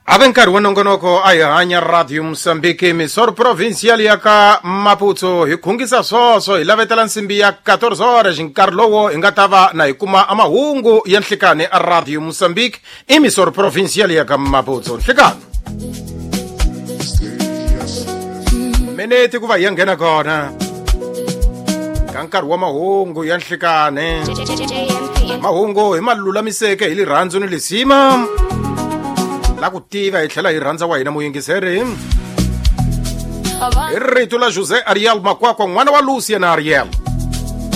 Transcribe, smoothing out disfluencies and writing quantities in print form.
Avencar wanongonoko aya hanya Radio Msambiki misor provincial ya ka Maputo hikungisa soso ilavetela nsimbi ya 14 horas nkarlowo ingatava na ikuma amahungu ya nhlikane a Radio Msambiki imisor provincial ya ka Maputo nhlikane meneti kuva yangena kona kankari wa mahungu ya nhlikane mahungu himalulamiseke hili rhandzu ni lisima la ku tiva hi tlhela hi rhandza wa hina muyingiseri hi rito la Jose Ariel Makwakwa n'wana wa Lucia na Ariel